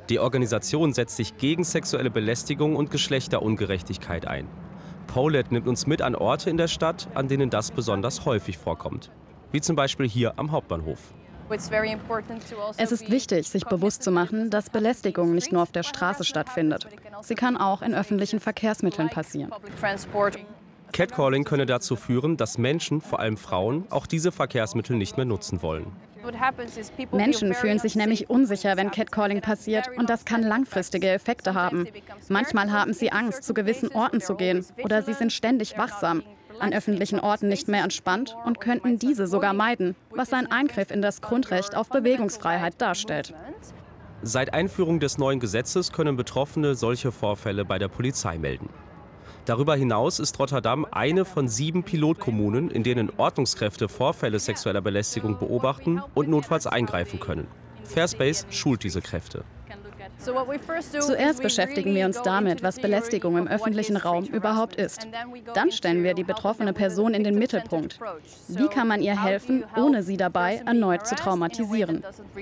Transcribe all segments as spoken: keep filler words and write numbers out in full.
Die Organisation setzt sich gegen sexuelle Belästigung und Geschlechterungerechtigkeit ein. Paulette nimmt uns mit an Orte in der Stadt, an denen das besonders häufig vorkommt. Wie zum Beispiel hier am Hauptbahnhof. Es ist wichtig, sich bewusst zu machen, dass Belästigung nicht nur auf der Straße stattfindet. Sie kann auch in öffentlichen Verkehrsmitteln passieren. Catcalling könne dazu führen, dass Menschen, vor allem Frauen, auch diese Verkehrsmittel nicht mehr nutzen wollen. Menschen fühlen sich nämlich unsicher, wenn Catcalling passiert, und das kann langfristige Effekte haben. Manchmal haben sie Angst, zu gewissen Orten zu gehen, oder sie sind ständig wachsam, an öffentlichen Orten nicht mehr entspannt und könnten diese sogar meiden, was ein Eingriff in das Grundrecht auf Bewegungsfreiheit darstellt. Seit Einführung des neuen Gesetzes können Betroffene solche Vorfälle bei der Polizei melden. Darüber hinaus ist Rotterdam eine von sieben Pilotkommunen, in denen Ordnungskräfte Vorfälle sexueller Belästigung beobachten und notfalls eingreifen können. Fairspace schult diese Kräfte. Zuerst beschäftigen wir uns damit, was Belästigung im öffentlichen Raum überhaupt ist. Dann stellen wir die betroffene Person in den Mittelpunkt. Wie kann man ihr helfen, ohne sie dabei erneut zu traumatisieren?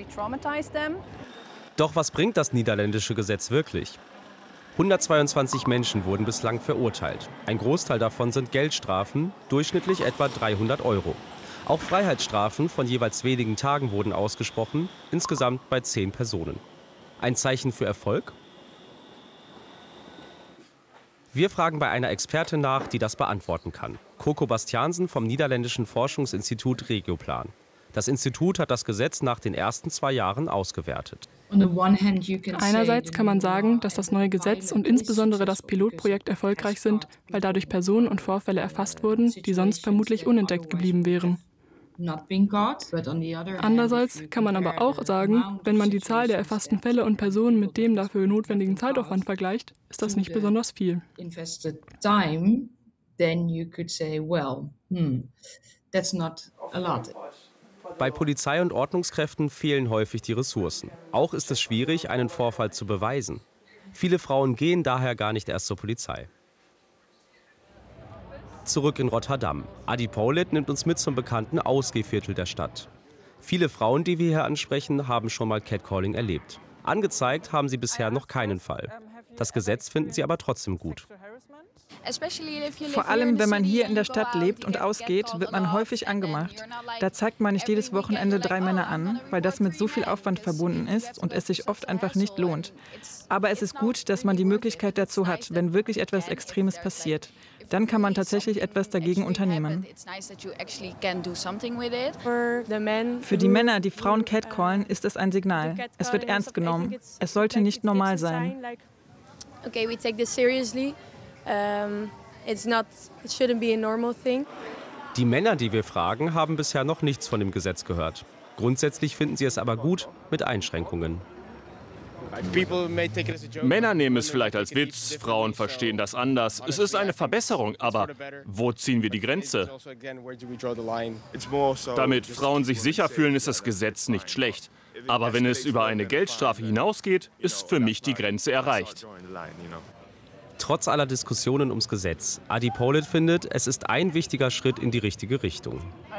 Doch was bringt das niederländische Gesetz wirklich? hundertzweiundzwanzig Menschen wurden bislang verurteilt. Ein Großteil davon sind Geldstrafen, durchschnittlich etwa dreihundert Euro. Auch Freiheitsstrafen von jeweils wenigen Tagen wurden ausgesprochen, insgesamt bei zehn Personen. Ein Zeichen für Erfolg? Wir fragen bei einer Expertin nach, die das beantworten kann. Coco Bastiaansen vom niederländischen Forschungsinstitut Regioplan. Das Institut hat das Gesetz nach den ersten zwei Jahren ausgewertet. Einerseits kann man sagen, dass das neue Gesetz und insbesondere das Pilotprojekt erfolgreich sind, weil dadurch Personen und Vorfälle erfasst wurden, die sonst vermutlich unentdeckt geblieben wären. Andererseits kann man aber auch sagen, wenn man die Zahl der erfassten Fälle und Personen mit dem dafür notwendigen Zeitaufwand vergleicht, ist das nicht besonders viel. Bei Polizei und Ordnungskräften fehlen häufig die Ressourcen. Auch ist es schwierig, einen Vorfall zu beweisen. Viele Frauen gehen daher gar nicht erst zur Polizei. Zurück in Rotterdam. Adi Paulette nimmt uns mit zum bekannten Ausgehviertel der Stadt. Viele Frauen, die wir hier ansprechen, haben schon mal Catcalling erlebt. Angezeigt haben sie bisher noch keinen Fall. Das Gesetz finden sie aber trotzdem gut. Vor allem, wenn man hier in der Stadt lebt und ausgeht, wird man häufig angemacht. Da zeigt man nicht jedes Wochenende drei Männer an, weil das mit so viel Aufwand verbunden ist und es sich oft einfach nicht lohnt. Aber es ist gut, dass man die Möglichkeit dazu hat, wenn wirklich etwas Extremes passiert. Dann kann man tatsächlich etwas dagegen unternehmen. Für die Männer, die Frauen catcallen, ist es ein Signal. Es wird ernst genommen. Es sollte nicht normal sein. Okay, we take this seriously. Um, it's not, it shouldn't be a normal thing. Die Männer, die wir fragen, haben bisher noch nichts von dem Gesetz gehört. Grundsätzlich finden sie es aber gut, mit Einschränkungen. Männer nehmen es vielleicht als Witz, Frauen verstehen das anders. Es ist eine Verbesserung, aber wo ziehen wir die Grenze? Damit Frauen sich sicher fühlen, ist das Gesetz nicht schlecht. Aber wenn es über eine Geldstrafe hinausgeht, ist für mich die Grenze erreicht. Trotz aller Diskussionen ums Gesetz, Adi Paulette findet, es ist ein wichtiger Schritt in die richtige Richtung.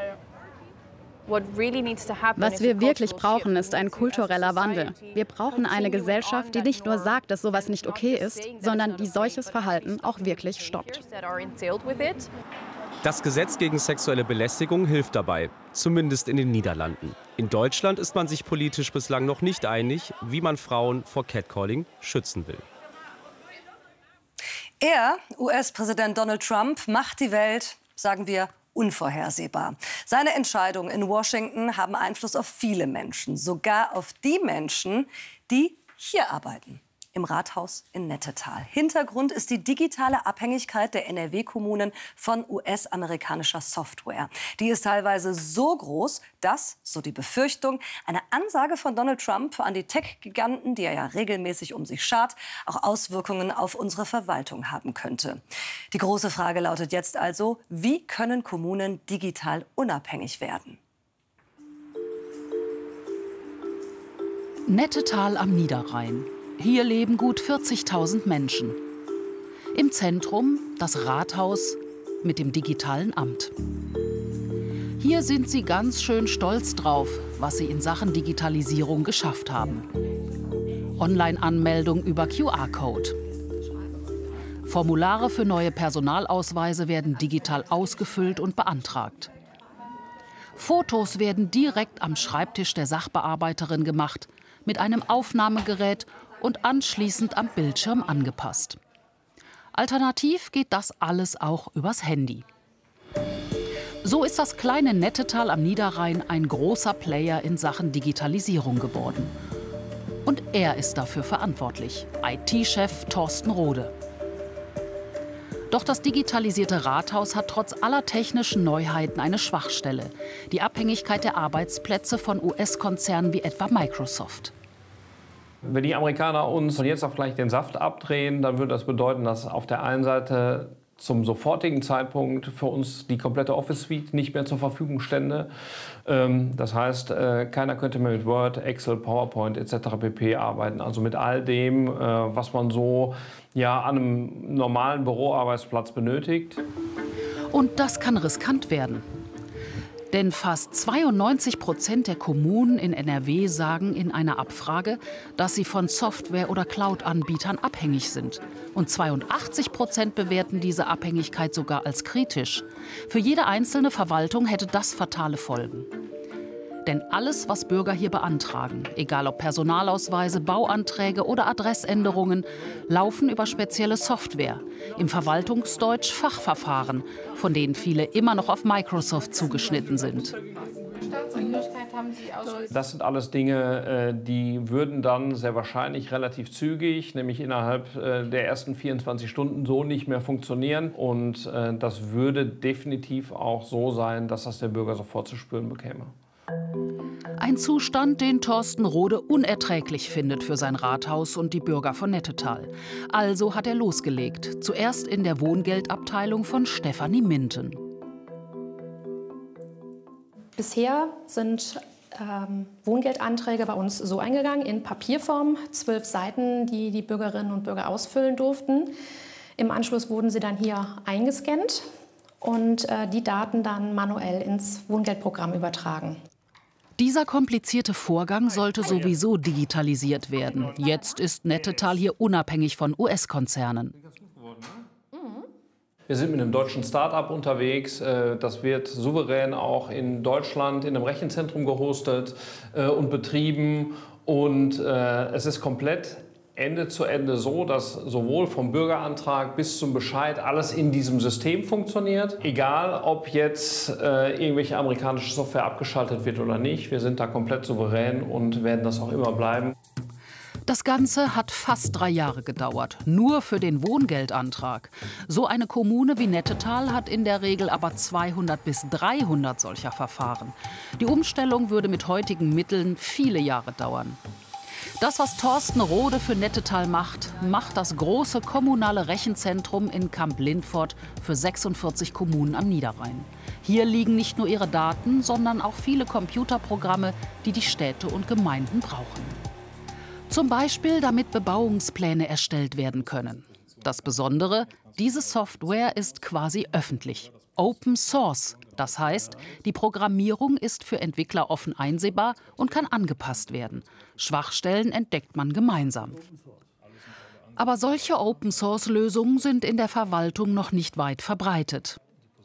Was wir wirklich brauchen, ist ein kultureller Wandel. Wir brauchen eine Gesellschaft, die nicht nur sagt, dass sowas nicht okay ist, sondern die solches Verhalten auch wirklich stoppt. Das Gesetz gegen sexuelle Belästigung hilft dabei, zumindest in den Niederlanden. In Deutschland ist man sich politisch bislang noch nicht einig, wie man Frauen vor Catcalling schützen will. Er, U S-Präsident Donald Trump, macht die Welt, sagen wir, unvorhersehbar. Seine Entscheidungen in Washington haben Einfluss auf viele Menschen, sogar auf die Menschen, die hier arbeiten, im Rathaus in Nettetal. Hintergrund ist die digitale Abhängigkeit der N R W-Kommunen von U S-amerikanischer Software. Die ist teilweise so groß, dass, so die Befürchtung, eine Ansage von Donald Trump an die Tech-Giganten, die er ja regelmäßig um sich schart, auch Auswirkungen auf unsere Verwaltung haben könnte. Die große Frage lautet jetzt also, wie können Kommunen digital unabhängig werden? Nettetal am Niederrhein. Hier leben gut vierzigtausend Menschen. Im Zentrum das Rathaus mit dem digitalen Amt. Hier sind sie ganz schön stolz drauf, was sie in Sachen Digitalisierung geschafft haben. Online-Anmeldung über Q R-Code. Formulare für neue Personalausweise werden digital ausgefüllt und beantragt. Fotos werden direkt am Schreibtisch der Sachbearbeiterin gemacht, mit einem Aufnahmegerät und anschließend am Bildschirm angepasst. Alternativ geht das alles auch übers Handy. So ist das kleine Nettetal am Niederrhein ein großer Player in Sachen Digitalisierung geworden. Und er ist dafür verantwortlich, I T-Chef Thorsten Rohde. Doch das digitalisierte Rathaus hat trotz aller technischen Neuheiten eine Schwachstelle: die Abhängigkeit der Arbeitsplätze von U S-Konzernen wie etwa Microsoft. Wenn die Amerikaner uns von jetzt auf gleich den Saft abdrehen, dann würde das bedeuten, dass auf der einen Seite zum sofortigen Zeitpunkt für uns die komplette Office-Suite nicht mehr zur Verfügung stände. Das heißt, keiner könnte mehr mit Word, Excel, PowerPoint et cetera pp. Arbeiten. Also mit all dem, was man so ja, an einem normalen Büroarbeitsplatz benötigt. Und das kann riskant werden. Denn fast zweiundneunzig Prozent der Kommunen in N R W sagen in einer Abfrage, dass sie von Software- oder Cloud-Anbietern abhängig sind. Und zweiundachtzig Prozent bewerten diese Abhängigkeit sogar als kritisch. Für jede einzelne Verwaltung hätte das fatale Folgen. Denn alles, was Bürger hier beantragen, egal ob Personalausweise, Bauanträge oder Adressänderungen, laufen über spezielle Software, im Verwaltungsdeutsch Fachverfahren, von denen viele immer noch auf Microsoft zugeschnitten sind. Das sind alles Dinge, die würden dann sehr wahrscheinlich relativ zügig, nämlich innerhalb der ersten vierundzwanzig Stunden so nicht mehr funktionieren. Und das würde definitiv auch so sein, dass das der Bürger sofort zu spüren bekäme. Ein Zustand, den Thorsten Rohde unerträglich findet für sein Rathaus und die Bürger von Nettetal. Also hat er losgelegt, zuerst in der Wohngeldabteilung von Stefanie Minten. Bisher sind ähm, Wohngeldanträge bei uns so eingegangen, in Papierform, zwölf Seiten, die die Bürgerinnen und Bürger ausfüllen durften. Im Anschluss wurden sie dann hier eingescannt und äh, die Daten dann manuell ins Wohngeldprogramm übertragen. Dieser komplizierte Vorgang sollte sowieso digitalisiert werden. Jetzt ist Nettetal hier unabhängig von U S-Konzernen. Wir sind mit einem deutschen Start-up unterwegs. Das wird souverän auch in Deutschland in einem Rechenzentrum gehostet und betrieben. Und es ist komplett Ende zu Ende so, dass sowohl vom Bürgerantrag bis zum Bescheid alles in diesem System funktioniert. Egal, ob jetzt äh, irgendwelche amerikanische Software abgeschaltet wird oder nicht. Wir sind da komplett souverän und werden das auch immer bleiben. Das Ganze hat fast drei Jahre gedauert, nur für den Wohngeldantrag. So eine Kommune wie Nettetal hat in der Regel aber zweihundert bis dreihundert solcher Verfahren. Die Umstellung würde mit heutigen Mitteln viele Jahre dauern. Das, was Thorsten Rohde für Nettetal macht, macht das große kommunale Rechenzentrum in Kamp-Lindfort für sechsundvierzig Kommunen am Niederrhein. Hier liegen nicht nur ihre Daten, sondern auch viele Computerprogramme, die die Städte und Gemeinden brauchen. Zum Beispiel, damit Bebauungspläne erstellt werden können. Das Besondere, diese Software ist quasi öffentlich. Open Source. Das heißt, die Programmierung ist für Entwickler offen einsehbar und kann angepasst werden. Schwachstellen entdeckt man gemeinsam. Aber solche Open-Source-Lösungen sind in der Verwaltung noch nicht weit verbreitet.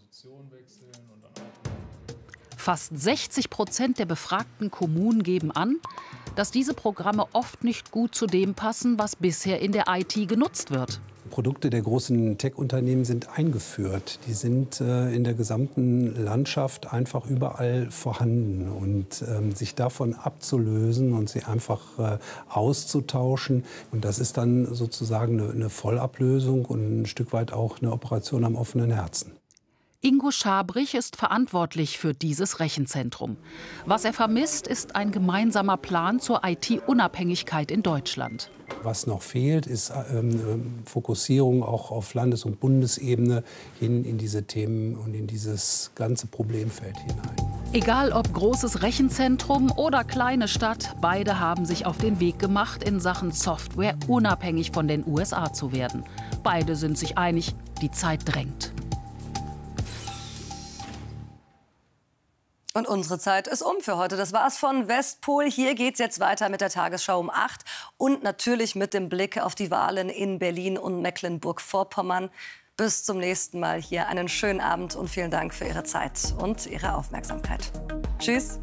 Fast sechzig Prozent der befragten Kommunen geben an, dass diese Programme oft nicht gut zu dem passen, was bisher in der I T genutzt wird. Produkte der großen Tech-Unternehmen sind eingeführt. Die sind äh, in der gesamten Landschaft einfach überall vorhanden. Und ähm, sich davon abzulösen und sie einfach äh, auszutauschen, und das ist dann sozusagen eine, eine Vollablösung und ein Stück weit auch eine Operation am offenen Herzen. Ingo Schabrich ist verantwortlich für dieses Rechenzentrum. Was er vermisst, ist ein gemeinsamer Plan zur I T-Unabhängigkeit in Deutschland. Was noch fehlt, ist ähm, Fokussierung auch auf Landes- und Bundesebene hin in diese Themen und in dieses ganze Problemfeld hinein. Egal ob großes Rechenzentrum oder kleine Stadt, beide haben sich auf den Weg gemacht, in Sachen Software unabhängig von den U S A zu werden. Beide sind sich einig, die Zeit drängt. Und unsere Zeit ist um für heute. Das war's von Westpol. Hier geht's jetzt weiter mit der Tagesschau um acht und natürlich mit dem Blick auf die Wahlen in Berlin und Mecklenburg-Vorpommern. Bis zum nächsten Mal hier. Einen schönen Abend und vielen Dank für Ihre Zeit und Ihre Aufmerksamkeit. Tschüss.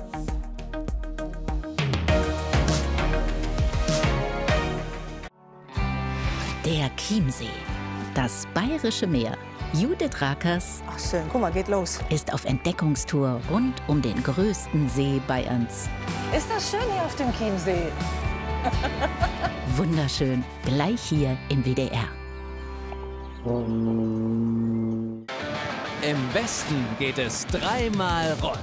Der Chiemsee, das Bayerische Meer. Judith Rakers Ach schön, guck mal, geht los. Ist auf Entdeckungstour rund um den größten See Bayerns. Ist das schön hier auf dem Chiemsee? Wunderschön, gleich hier im W D R. Im Westen geht es dreimal rund.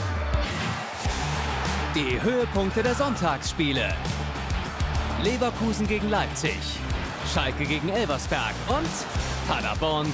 Die Höhepunkte der Sonntagsspiele. Leverkusen gegen Leipzig, Schalke gegen Elversberg und Paderborn